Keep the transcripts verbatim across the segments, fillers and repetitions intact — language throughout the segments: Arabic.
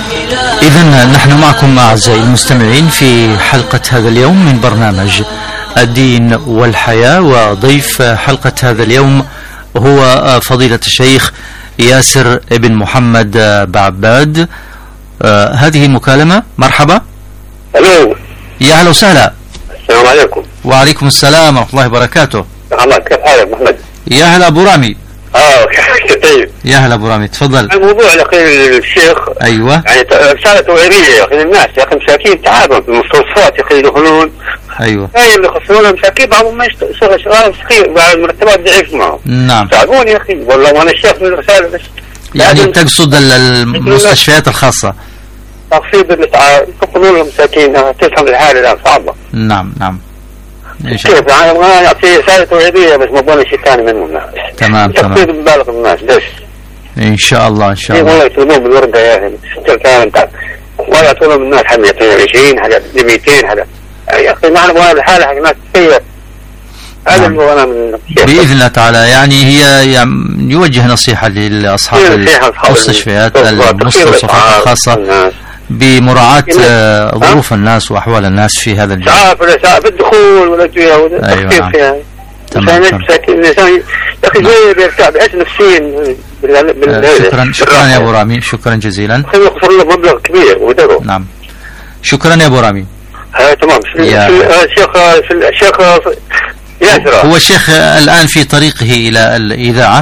إذن نحن معكم أعزائي المستمعين في حلقة هذا اليوم من برنامج الدين والحياة، وضيف حلقة هذا اليوم هو فضيلة الشيخ ياسر ابن محمد بعباد. آه هذه مكالمة. مرحبا. الو. يا أهلا وسهلا. السلام عليكم. وعليكم السلام ورحمة الله وبركاته. الله، كيف حالك محمد؟ يا هلا أبو رامي. اه طيب. يا هلا أبو رامي، تفضل. الموضوع يا أخي الشيخ. أيوة. يعني رسالة توعية يا أخي للناس، يا أخي مساكين تعبوا في المستوصفات يا أخي يدخلون. أيوة. هاي اللي يخسرون مساكين، بعضهم ما يشتغل شغال صغير، بعض المرتبات ضعيف معهم. نعم. تعبون يا أخي والله، وأنا الشيخ من الرسالة بس. يعني تقصد المستشفيات الخاصة؟ تخفيض الأسعار، يقولون للمساكين تفهم الحالة الآن صعبة. نعم نعم. كيف يعني ما يعطي رسالة توعية بس ما بقول شيء ثاني منهم. تمام تمام. تخفيض مبالغ الناس بس. إن شاء الله إن شاء الله. والله يطلبون بالورقة يا أخي ستة كان تعب، ولا يعطونهم الناس حد يعطيهم عشرين حد مئتين حد. يا أخي نحن نبغى الحالة حق ناس تخير. هذا اللي أنا من بإذن الله تعالى. يعني هي يعني يوجه نصيحة لأصحاب المستشفيات المستوصفات الخاصة بمراعاة ظروف الناس وأحوال الناس في هذا الجانب. ساعة ولا ساعة في الدخول ولا جوية ولا تخفيف فيها. تمام تمام. الإنسان يا أخي زي بيرتاح بأس نفسيا. شكرا شكرا يا أبو رامي، شكرا جزيلا. يخسر له مبلغ كبير ودره. نعم. شكرا يا أبو رامي. ها تمام. الشيخ الشيخ ياسر هو الشيخ الآن في طريقه إلى الإذاعة.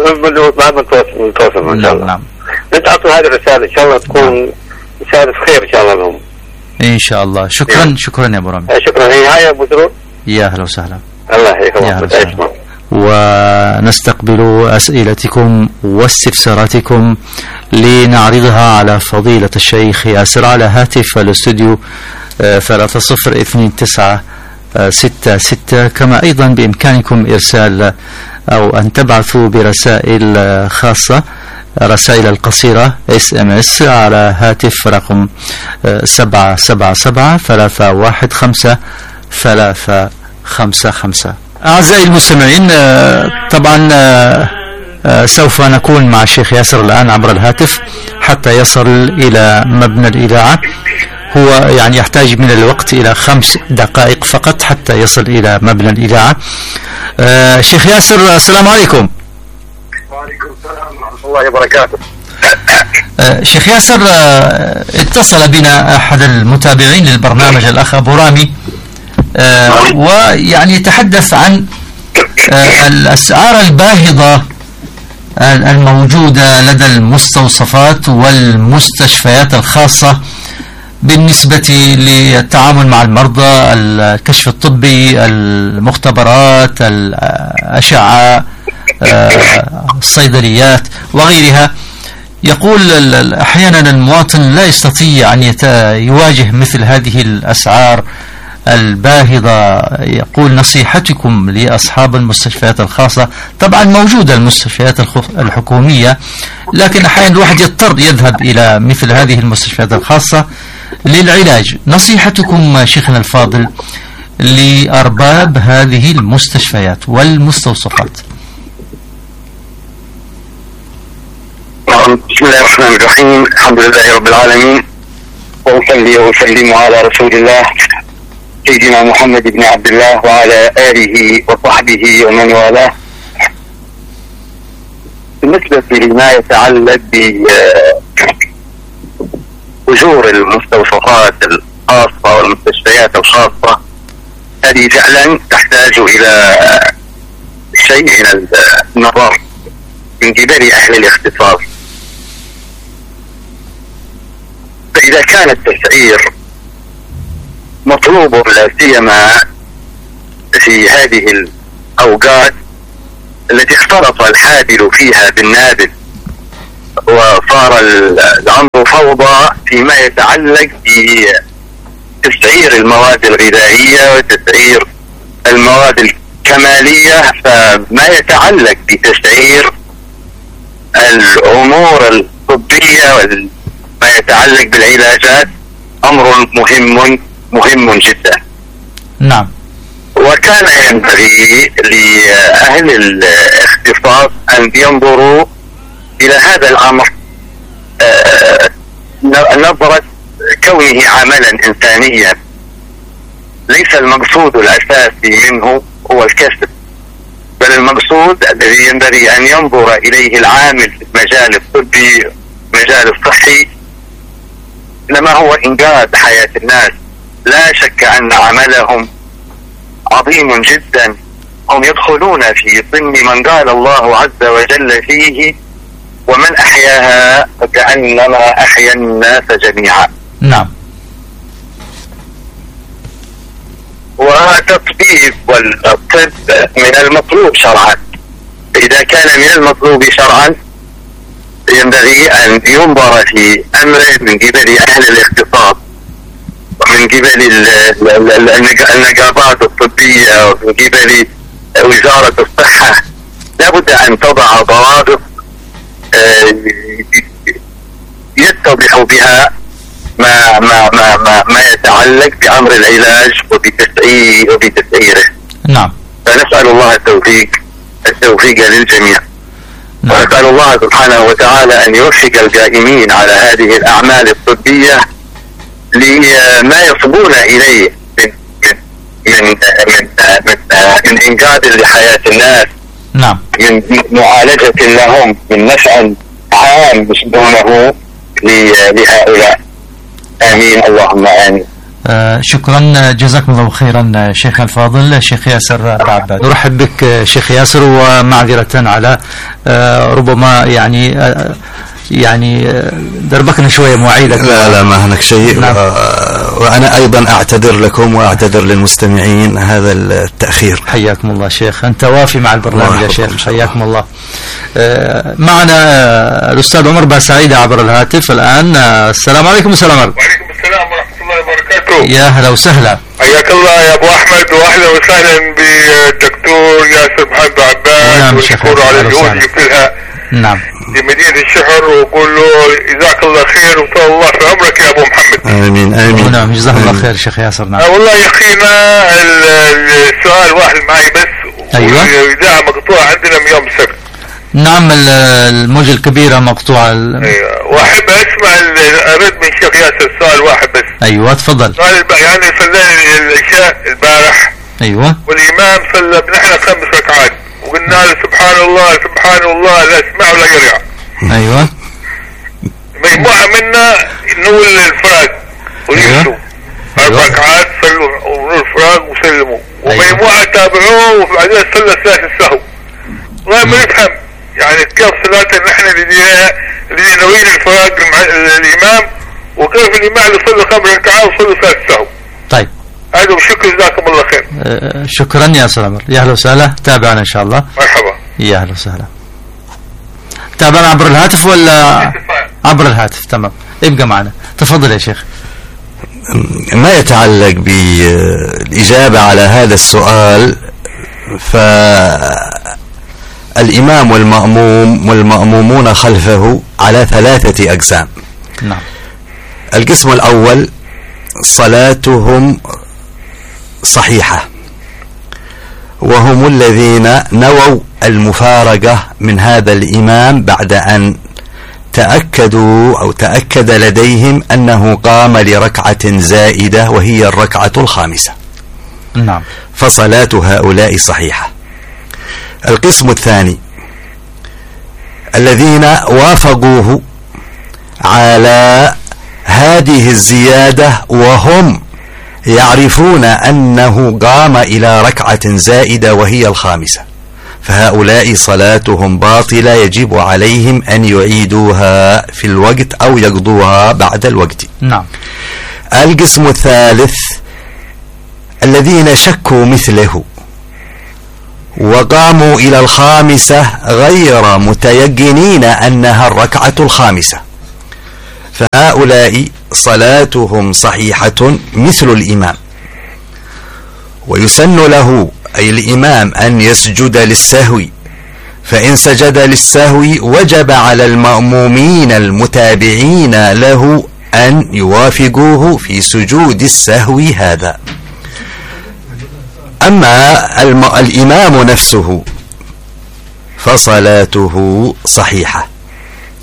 متواصل. نعم نعم. نتعطوا هذه الرسالة إن شاء الله تكون رسالة خير إن شاء الله لهم. إن شاء الله. شكرا نعم. شكرا يا أبو رامي. شكرا. هي هاي أبو سرور. يا أهلا وسهلا. الله يحييكم. ونستقبل أسئلتكم واستفساراتكم لنعرضها على فضيلة الشيخ ياسر على هاتف الاستوديو ثلاثة صفر اثنين تسعة ستة ستة. كما أيضا بإمكانكم إرسال أو أن تبعثوا برسائل خاصة، رسائل القصيرة اس ام اس على هاتف رقم سبعة سبعة سبعة ثلاثة واحد خمسة ثلاثة خمسة خمسة. أعزائي المستمعين، طبعا سوف نكون مع الشيخ ياسر الآن عبر الهاتف حتى يصل إلى مبنى الإذاعة. هو يعني يحتاج من الوقت إلى خمس دقائق فقط حتى يصل إلى مبنى الإذاعة. الشيخ ياسر، السلام عليكم. وعليكم السلام ورحمة الله وبركاته. شيخ ياسر، اتصل بنا أحد المتابعين للبرنامج الأخ أبو رامي، ويعني يتحدث عن الأسعار الباهظة الموجودة لدى المستوصفات والمستشفيات الخاصة بالنسبة للتعامل مع المرضى، الكشف الطبي، المختبرات، الأشعة، الصيدليات وغيرها. يقول أحيانا المواطن لا يستطيع أن يواجه مثل هذه الأسعار الباهظة. يقول نصيحتكم لأصحاب المستشفيات الخاصة، طبعا موجودة المستشفيات الحكومية، لكن أحيانا الواحد يضطر يذهب إلى مثل هذه المستشفيات الخاصة للعلاج. نصيحتكم شيخنا الفاضل لأرباب هذه المستشفيات والمستوصفات. بسم الله الرحمن الرحيم. الحمد لله رب العالمين، وأصلي وأسلم على رسول الله سيدنا محمد بن عبد الله وعلى آله وصحبه ومن والاه. بالنسبة لما يتعلق بأجور المستوصفات الخاصة والمستشفيات الخاصة، هذه فعلا تحتاج إلى شيء من النظر من قبل أهل الاختصاص. فإذا كان التسعير مطلوب لا سيما في هذه الأوقات التي اختلط الحابل فيها بالنابل وصار الأمر فوضى فيما يتعلق بتسعير المواد الغذائية وتسعير المواد الكمالية، فما يتعلق بتسعير الأمور الطبية وما يتعلق بالعلاجات أمر مهم مهم جدا. نعم. وكان ينبغي لأهل الاختصاص أن ينظروا إلى هذا الأمر نظرة كونه عملا إنسانيا ليس المقصود الأساسي منه هو الكسب، بل المقصود الذي ينبغي أن ينظر إليه العامل في المجال الطبي المجال الصحي إنما هو إنقاذ حياة الناس. لا شك أن عملهم عظيم جدا، هم يدخلون في ضمن من قال الله عز وجل فيه ومن أحياها فكأنما أحيا الناس جميعا. نعم. وتطبيب والطب من المطلوب شرعا، إذا كان من المطلوب شرعا ينبغي أن ينظر في أمره من قبل أهل الاختصاص ومن قبل النقابات الطبية ومن قبل وزارة الصحة. لابد أن تضع ضوابط يتضح بها ما ما ما ما, ما يتعلق بأمر العلاج وبتسعيره وبتسعيره. نعم. فنسأل الله التوفيق التوفيق للجميع. نعم. ونسأل الله سبحانه وتعالى أن يوفق القائمين على هذه الأعمال الطبية لما يصبون إليه من من من من, من, من إنقاذ لحياة الناس. نعم. من معالجة لهم من نفع عام يشبهونه لهؤلاء. آمين اللهم آمين. آه شكرا جزاكم الله خيرا شيخ الفاضل شيخ ياسر العباد. نرحب بك شيخ ياسر، ومعذرة على آه ربما يعني آه يعني دربكنا شوية مواعيدك. لا لا ما هناك شيء. نعم. وأنا أيضا أعتذر لكم وأعتذر للمستمعين هذا التأخير. حياكم الله شيخ، أنت وافي مع البرنامج يا شيخ، حياكم الله. معنا الأستاذ عمر باسعيدة عبر الهاتف الآن. السلام عليكم. السلام عليكم. وعليكم السلام ورحمة الله وبركاته. يا هلا وسهلا. حياك الله يا أبو أحمد، وأهلا وسهلا بالدكتور ياسر محمد عباد. نعم وشكور على الجهود كلها. نعم. لمدينة الشهر، وقول له جزاك الله خير وطول الله في عمرك يا أبو محمد. آمين آمين. نعم جزاك الله خير شيخ ياسر. نعم. آه والله يا أخينا السؤال واحد معي بس. أيوة. الإذاعة مقطوعة عندنا من يوم السبت. نعم الموجة الكبيرة مقطوعة. أيوة. وأحب أسمع أرد من شيخ ياسر سؤال واحد بس. أيوة تفضل. سؤال يعني صلينا العشاء البارح. أيوة. والإمام صلى بنحن خمس ركعات وقلنا له سبحان الله سبحان الله لا يسمع ولا يرى. أيوة. مجموعة منا نقول الفراغ ويمشوا أربع ركعات صلوا ونقول الفراغ وسلموا. أيوة. ومجموعة تابعوه وبعدين صلى ثلاث السهو. والله ما نفهم يعني كيف صلاة نحن اللي نويل الفراغ الإمام وكيف الإمام اللي صلوا خمس ركعات وصلوا ثلاث السهو. طيب. هذا وشكرا جزاكم الله خير. أه شكرا يا سلام. يا اهلا وسهلا. تابعنا ان شاء الله. مرحبا. يا اهلا وسهلا. تابعنا عبر الهاتف ولا عبر الهاتف؟ تمام، ابقى معنا. تفضل يا شيخ. ما يتعلق بالإجابة على هذا السؤال، فالإمام والمأموم والمأمومون خلفه على ثلاثة أقسام. نعم. القسم الأول صلاتهم صحيحة، وهم الذين نووا المفارقة من هذا الإمام بعد أن تأكدوا أو تأكد لديهم أنه قام لركعة زائدة وهي الركعة الخامسة. نعم. فصلاة هؤلاء صحيحة. القسم الثاني الذين وافقوه على هذه الزيادة وهم يعرفون أنه قام إلى ركعة زائدة وهي الخامسة، فهؤلاء صلاتهم باطلة، يجب عليهم أن يعيدوها في الوقت أو يقضوها بعد الوقت. نعم. القسم الثالث الذين شكوا مثله وقاموا إلى الخامسة غير متيقنين أنها الركعة الخامسة، فهؤلاء صلاتهم صحيحة مثل الإمام، ويسن له أي الإمام أن يسجد للسهو، فإن سجد للسهو وجب على المأمومين المتابعين له أن يوافقوه في سجود السهو هذا. أما الإمام نفسه فصلاته صحيحة،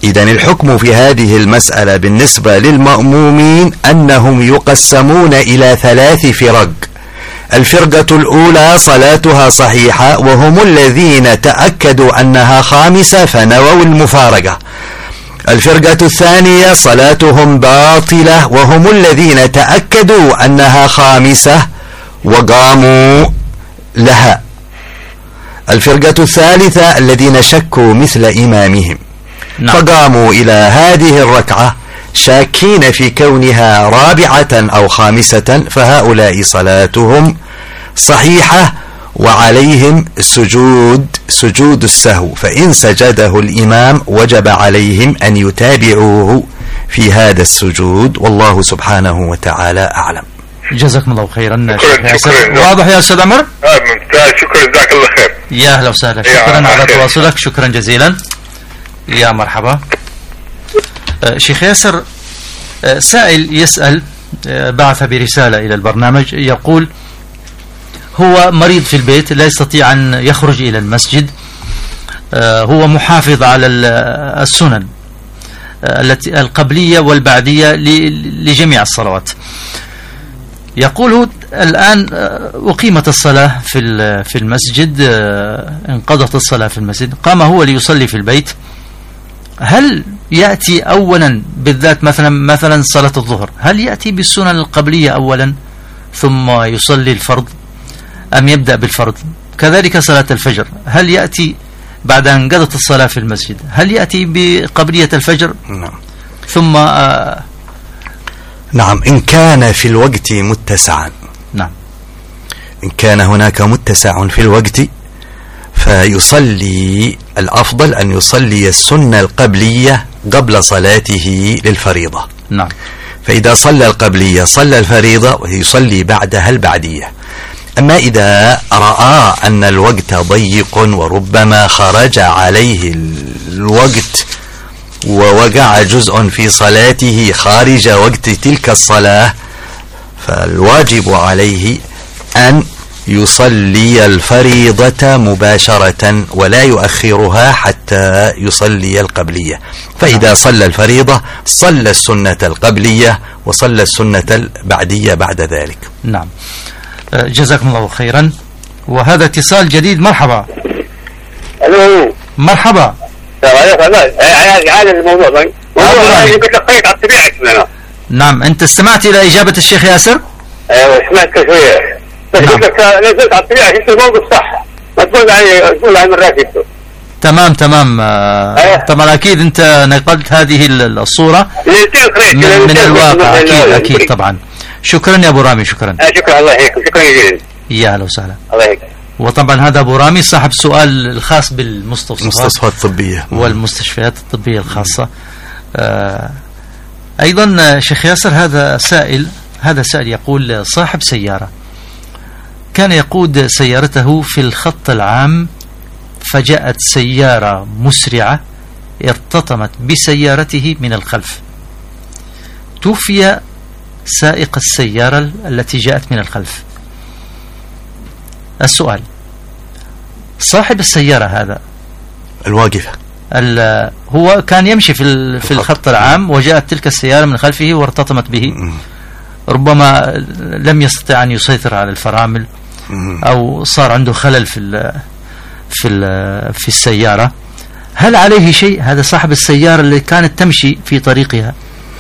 إذن الحكم في هذه المسألة بالنسبة للمأمومين أنهم يقسمون إلى ثلاث فرق. الفرقة الأولى صلاتها صحيحة وهم الذين تأكدوا أنها خامسة فنووا المفارقة. الفرقة الثانية صلاتهم باطلة وهم الذين تأكدوا أنها خامسة وقاموا لها. الفرقة الثالثة الذين شكوا مثل إمامهم نعم. فقاموا إلى هذه الركعة شاكين في كونها رابعة أو خامسة، فهؤلاء صلاتهم صحيحة وعليهم سجود سجود السهو، فإن سجده الإمام وجب عليهم أن يتابعوه في هذا السجود، والله سبحانه وتعالى أعلم. جزاكم الله خيرا. شكرا شكرا. واضح يا أستاذ عمر؟ آه ممتاز، شكرا جزاك الله خير. يا أهلا وسهلا، شكرا على تواصلك، شكرا جزيلا. يا مرحبا. آه شيخ ياسر، آه سائل يسأل، آه بعث برسالة إلى البرنامج يقول هو مريض في البيت لا يستطيع أن يخرج إلى المسجد، آه هو محافظ على السنن آه التي القبلية والبعدية لجميع الصلوات. يقول الآن أقيمت الصلاة في في المسجد، انقضت الصلاة في المسجد، قام هو ليصلي في البيت، هل يأتي أولا بالذات مثلا مثلا صلاة الظهر، هل يأتي بالسنن القبلية أولا ثم يصلي الفرض أم يبدأ بالفرض؟ كذلك صلاة الفجر، هل يأتي بعد أن انقضت الصلاة في المسجد هل يأتي بقبلية الفجر نعم. ثم آه نعم إن كان في الوقت متسعا، نعم إن كان هناك متسع في الوقت فيصلي، الأفضل أن يصلي السنة القبلية قبل صلاته للفريضة. نعم. فإذا صلى القبلية صلى الفريضة ويصلي بعدها البعدية. أما إذا رأى أن الوقت ضيق وربما خرج عليه الوقت ووقع جزء في صلاته خارج وقت تلك الصلاة، فالواجب عليه أن يصلي الفريضة مباشرة ولا يؤخرها حتى يصلي القبلية. فإذا صلى الفريضة صلى السنة القبلية وصلى السنة البعدية بعد ذلك. نعم. جزاكم الله خيرا. وهذا اتصال جديد. مرحبا. الو. مرحبا. هذا الموضوع نعم. أنت استمعت إلى إجابة الشيخ ياسر؟ ايوه سمعت شوية، بس قلت لك نزلت على الطبيعة شفت الموقف صح، ما تقول علي تقول علي مرات شفته. تمام تمام. آه طبعا أكيد أنت نقلت هذه الصورة من, من الواقع. أكيد أكيد طبعا. شكرا يا أبو رامي. شكرا. آه شكرا الله يحييكم. شكرا جزيلا. يا أهلا وسهلا. الله يحييك. وطبعا هذا أبو رامي صاحب سؤال الخاص بالمستوصفات الطبية والمستشفيات الطبية الخاصة. آه أيضا شيخ ياسر، هذا سائل هذا سائل يقول صاحب سيارة كان يقود سيارته في الخط العام، فجاءت سيارة مسرعة ارتطمت بسيارته من الخلف، توفي سائق السيارة التي جاءت من الخلف. السؤال، صاحب السيارة هذا الواقفة هو كان يمشي في في الخط العام وجاءت تلك السيارة من خلفه وارتطمت به، ربما لم يستطع أن يسيطر على الفرامل أو صار عنده خلل في ال في ال في السيارة، هل عليه شيء هذا صاحب السيارة اللي كانت تمشي في طريقها؟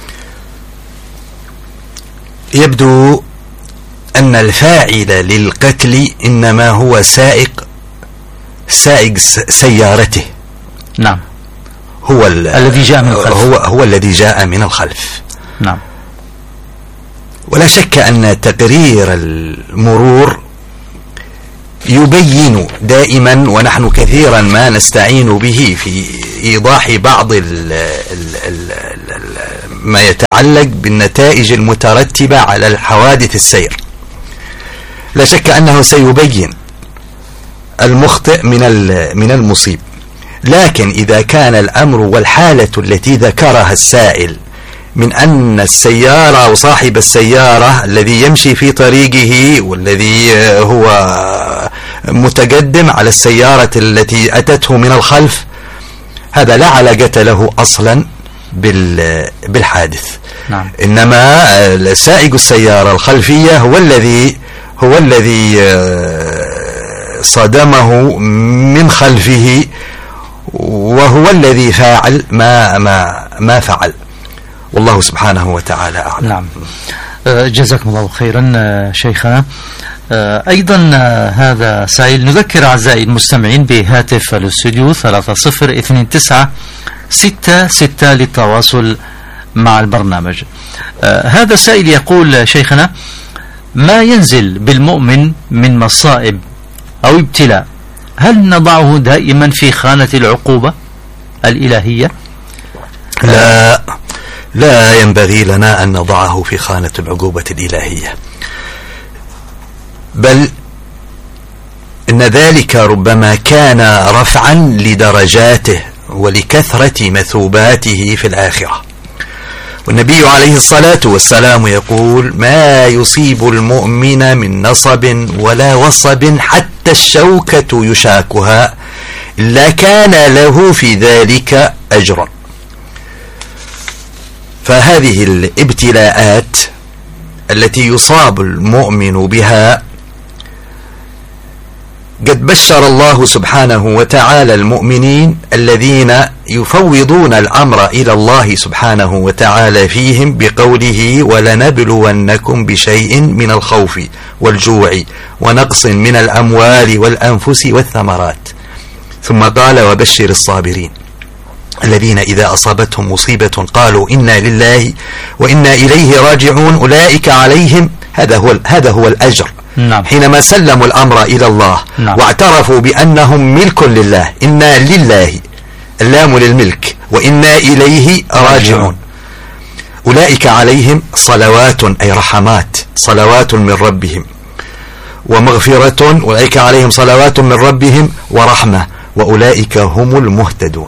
يبدو أن الفاعل للقتل إنما هو سائق سائق سيارته. نعم. هو الذي جاء من الخلف. هو هو الذي جاء من الخلف. نعم. ولا شك أن تقرير المرور يبين دائما، ونحن كثيرا ما نستعين به في إيضاح بعض ال ال ال ال ما يتعلق بالنتائج المترتبة على الحوادث السير. لا شك أنه سيبين المخطئ من من المصيب، لكن إذا كان الأمر والحالة التي ذكرها السائل من أن السيارة وصاحب السيارة الذي يمشي في طريقه والذي هو متقدم على السيارة التي أتته من الخلف هذا لا علاقة له أصلا بالحادث. نعم. إنما سائق السيارة الخلفية هو الذي هو الذي صدمه من خلفه، وهو الذي فاعل ما ما ما فعل، والله سبحانه وتعالى أعلم. نعم. جزاكم الله خيرا شيخنا. أيضا هذا سائل، نذكر أعزائي المستمعين بهاتف الاستوديو ثلاثة صفر اثنين تسعة ستة ستة للتواصل مع البرنامج. هذا سائل يقول شيخنا: ما ينزل بالمؤمن من مصائب أو ابتلاء هل نضعه دائما في خانة العقوبة الإلهية؟ لا، لا ينبغي لنا أن نضعه في خانة العقوبة الإلهية، بل إن ذلك ربما كان رفعا لدرجاته ولكثرة مثوباته في الآخرة. والنبي عليه الصلاة والسلام يقول: ما يصيب المؤمن من نصب ولا وصب حتى الشوكة يشاكها إلا كان له في ذلك أجر. فهذه الابتلاءات التي يصاب المؤمن بها قد بشر الله سبحانه وتعالى المؤمنين الذين يفوضون الأمر إلى الله سبحانه وتعالى فيهم بقوله: ولنبلونكم بشيء من الخوف والجوع ونقص من الأموال والأنفس والثمرات. ثم قال: وبشر الصابرين الذين إذا أصابتهم مصيبة قالوا إنا لله وإنا إليه راجعون أولئك عليهم، هذا هو هذا هو الأجر. نعم. حينما سلموا الأمر إلى الله. نعم. واعترفوا بأنهم ملك لله، إنا لله، اللام للملك، وإنا إليه راجعون، أولئك عليهم صلوات أي رحمات، صلوات من ربهم ومغفرة، أولئك عليهم صلوات من ربهم ورحمة وأولئك هم المهتدون.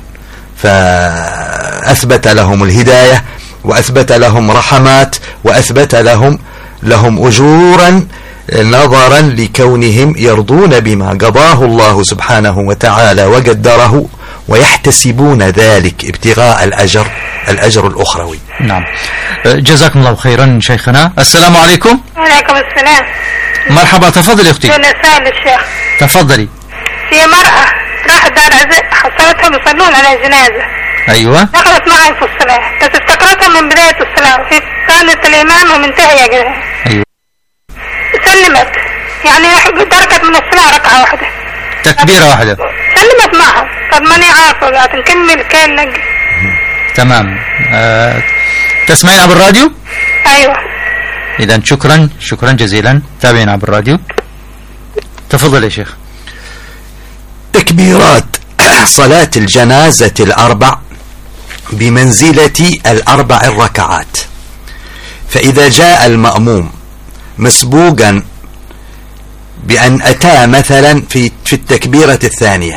فأثبت لهم الهداية وأثبت لهم رحمات وأثبت لهم لهم أجورا نظرا لكونهم يرضون بما قضاه الله سبحانه وتعالى وقدره ويحتسبون ذلك ابتغاء الأجر الأجر الأخروي. نعم. جزاكم الله خيرا شيخنا. السلام عليكم. وعليكم السلام. مرحبا، تفضلي أختي. نسأل الشيخ. تفضلي. في مرأة راحت دار عزاء، حصلتهم يصلون على جنازة. أيوة. دخلت معي في الصلاة، بس افتكرتها من بداية الصلاة، في كانت الإمام ومنتهية كده. أيوة. سلمت، يعني تركت من الصلاة ركعة واحدة. تكبيرة واحدة. سلمت معها، طب ماني عارفة لكن نكمل كان نجي. تمام. أه... تسمعين عبر الراديو؟ أيوة. إذا شكرا شكرا جزيلا، تابعين عبر الراديو. تفضل يا شيخ. تكبيرات صلاة الجنازة الأربع بمنزلة الأربع الركعات، فإذا جاء المأموم مسبوقا بأن أتى مثلا في في التكبيرة الثانية،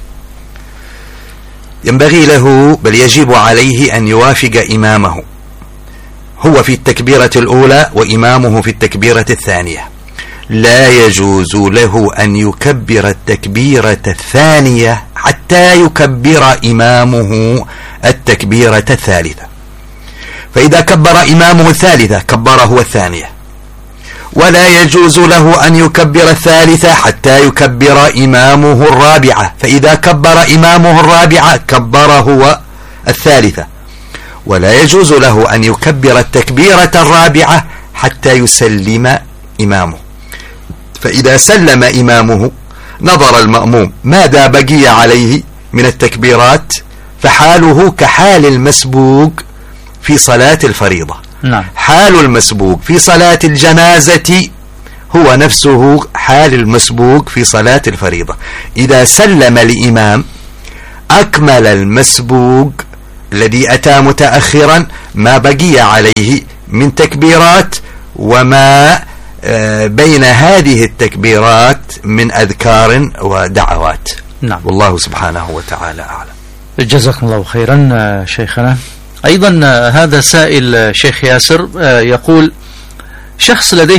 ينبغي له بل يجب عليه أن يوافق إمامه، هو في التكبيرة الأولى وإمامه في التكبيرة الثانية. لا يجوز له أن يكبر التكبيرة الثانية حتى يكبر إمامه التكبيرة الثالثة، فإذا كبر إمامه الثالثة كبر هو الثانية، ولا يجوز له أن يكبر الثالثة حتى يكبر إمامه الرابعة، فإذا كبر إمامه الرابعة كبر هو الثالثة، ولا يجوز له أن يكبر التكبيرة الرابعة حتى يسلم إمامه، فإذا سلم إمامه نظر المأموم ماذا بقي عليه من التكبيرات، فحاله كحال المسبوق في صلاة الفريضة. نعم. حال المسبوق في صلاة الجنازة هو نفسه حال المسبوق في صلاة الفريضة. إذا سلم الإمام أكمل المسبوق الذي أتى متأخرا ما بقي عليه من تكبيرات وما بين هذه التكبيرات من أذكار ودعوات. نعم. والله سبحانه وتعالى أعلم. جزاكم الله خيرا شيخنا. أيضا هذا سائل شيخ ياسر يقول: شخص لديه